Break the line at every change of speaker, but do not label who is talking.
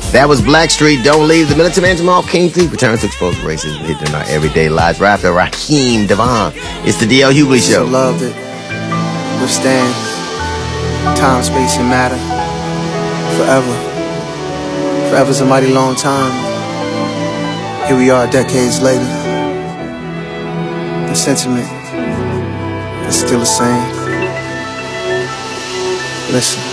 That was Blackstreet, Don't Leave. The Militant Man Jamal Kingsley returns to expose racism hidden in our everyday lives. Right after Raheem Devon, it's the DL Hughley Show.
Love that withstand time, space, and matter forever. Forever's a mighty long time. Here we are decades later. The sentiment is still the same. Listen.